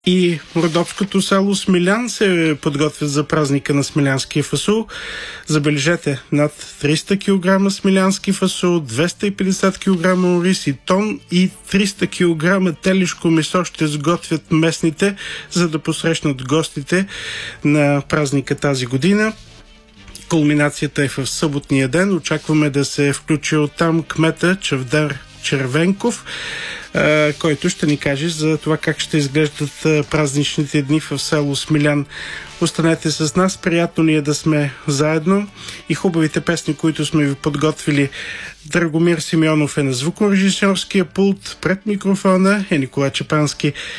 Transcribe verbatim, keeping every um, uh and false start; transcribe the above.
И родопското село Смилян се подготвя за празника на смилянския фасул. Забележете, над триста килограма смилянски фасул, двеста и петдесет килограма ориз и тон и триста килограма телешко месо ще сготвят местните, за да посрещнат гостите на празника тази година. Кулминацията е в съботния ден. Очакваме да се включи оттам кмета Чавдар Червенков, който ще ни каже за това как ще изглеждат празничните дни в село Смилян. Останете с нас, приятно ни е да сме заедно и хубавите песни, които сме ви подготвили. Драгомир Симеонов е на звукорежисьорския пулт, пред микрофона е Николай Чепански